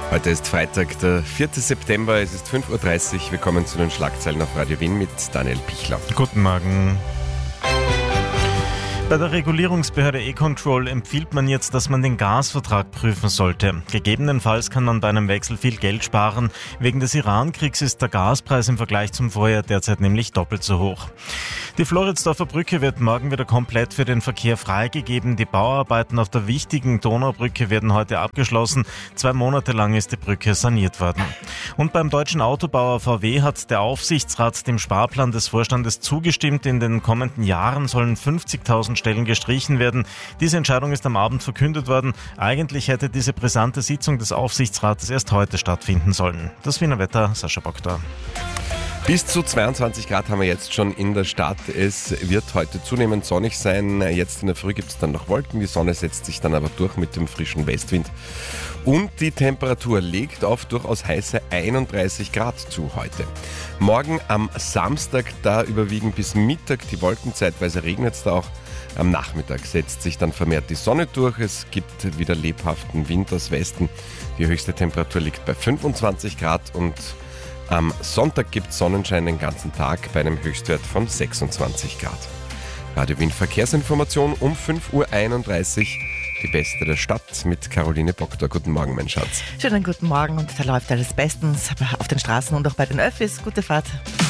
Heute ist Freitag, der 4. September, es ist 5.30 Uhr. Willkommen zu den Schlagzeilen auf Radio Wien mit Daniel Pichler. Guten Morgen. Bei der Regulierungsbehörde E-Control empfiehlt man jetzt, dass man den Gasvertrag prüfen sollte. Gegebenenfalls kann man bei einem Wechsel viel Geld sparen. Wegen des Iran-Kriegs ist der Gaspreis im Vergleich zum Vorjahr derzeit nämlich doppelt so hoch. Die Floridsdorfer Brücke wird morgen wieder komplett für den Verkehr freigegeben. Die Bauarbeiten auf der wichtigen Donaubrücke werden heute abgeschlossen. 2 Monate lang ist die Brücke saniert worden. Und beim deutschen Autobauer VW hat der Aufsichtsrat dem Sparplan des Vorstandes zugestimmt. In den kommenden Jahren sollen 50.000 Stellen gestrichen werden. Diese Entscheidung ist am Abend verkündet worden. Eigentlich hätte diese brisante Sitzung des Aufsichtsrates erst heute stattfinden sollen. Das Wiener Wetter, Sascha Boktor. Bis zu 22 Grad haben wir jetzt schon in der Stadt. Es wird heute zunehmend sonnig sein. Jetzt in der Früh gibt es dann noch Wolken. Die Sonne setzt sich dann aber durch mit dem frischen Westwind. Und die Temperatur legt auf durchaus heiße 31 Grad zu heute. Morgen am Samstag, da überwiegen bis Mittag die Wolken. Zeitweise regnet es da auch. Am Nachmittag setzt sich dann vermehrt die Sonne durch. Es gibt wieder lebhaften Wind aus Westen. Die höchste Temperatur liegt bei 25 Grad und am Sonntag gibt es Sonnenschein den ganzen Tag bei einem Höchstwert von 26 Grad. Radio Wien Verkehrsinformation um 5.31 Uhr. Die beste der Stadt mit Caroline Boktor. Guten Morgen, mein Schatz. Schönen guten Morgen und da läuft alles bestens auf den Straßen und auch bei den Öffis. Gute Fahrt.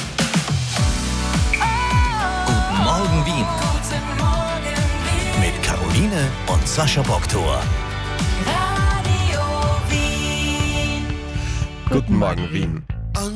Guten Morgen, Wien. Mit Caroline und Sascha Boktor. Guten Morgen, Wien.